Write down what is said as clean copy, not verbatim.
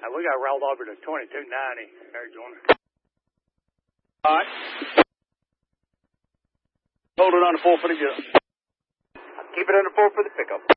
We got rolled over to 2290. Arizona. All right. Hold it on the 4 for the jump. Keep it under 4 for the pickup.